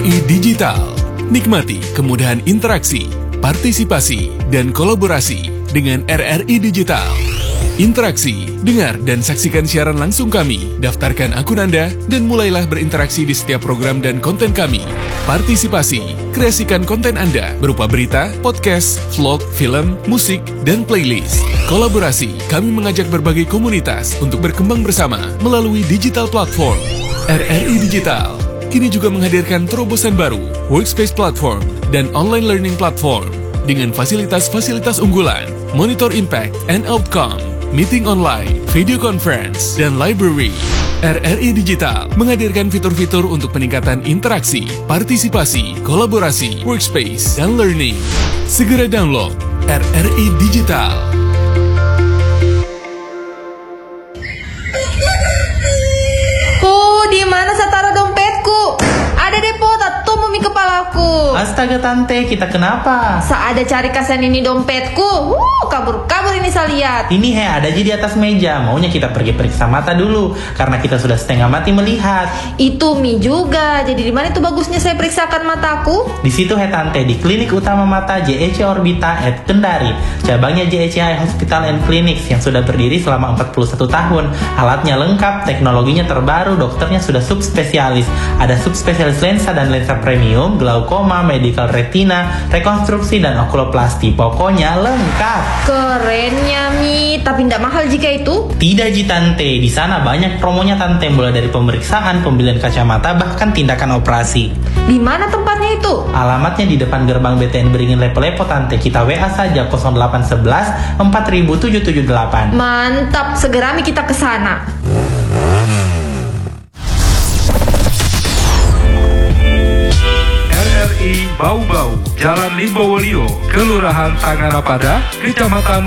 RRI Digital. Nikmati kemudahan interaksi, partisipasi, dan kolaborasi dengan RRI Digital. Interaksi, dengar dan saksikan siaran langsung kami, daftarkan akun Anda, dan mulailah berinteraksi di setiap program dan konten kami. Partisipasi, kreasikan konten Anda berupa berita, podcast, vlog, film, musik, dan playlist. Kolaborasi, kami mengajak berbagai komunitas untuk berkembang bersama melalui digital platform. RRI Digital kini juga menghadirkan terobosan baru, workspace platform, dan online learning platform dengan fasilitas-fasilitas unggulan, monitor impact and outcome, meeting online, video conference, dan library. RRI Digital menghadirkan fitur-fitur untuk peningkatan interaksi, partisipasi, kolaborasi, workspace, dan learning. Segera download RRI Digital. Di mana saya taruh dompetku? Ada deh po, tato mumi kepalaku. Astaga tante, kita kenapa? Saada cari kasihan ini dompetku. Kabur ini saya lihat. Ini ada aja di atas meja. Maunya kita pergi periksa mata dulu, karena kita sudah setengah mati melihat. Itu Mi juga. Jadi di mana itu bagusnya saya periksakan mataku? Di situ tante, di Klinik Utama Mata JEC Orbita at Kendari, cabangnya JEC Eye Hospital and Clinics yang sudah berdiri selama 41 tahun. Alatnya lengkap, teknologinya terbaru, dokternya sudah subspesialis. Ada subspesialis lensa dan lensa premium, glaukoma, medical retina, rekonstruksi, dan okuloplasti. Pokoknya lengkap. Kerennya Mi, tapi tidak mahal jika itu? Tidak Ji tante, di sana banyak promonya tante, mulai dari pemeriksaan, pembelian kacamata, bahkan tindakan operasi. Di mana tempatnya itu? Alamatnya di depan gerbang BTN Beringin Lepo-Lepo tante. Kita WA saja 0811 4778. Mantap, segera Mi kita ke sana. RRI Bau-Bau, Jalan Limbowolio, Kelurahan Tangarapada, Kecamatan